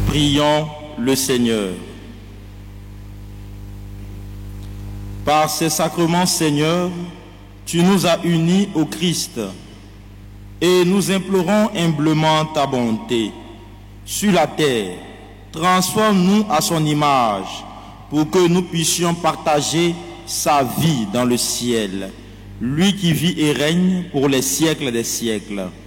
Prions le Seigneur. Par ces sacrements, Seigneur, tu nous as unis au Christ et nous implorons humblement ta bonté. Sur la terre, transforme-nous à son image pour que nous puissions partager sa vie dans le ciel, lui qui vit et règne pour les siècles des siècles.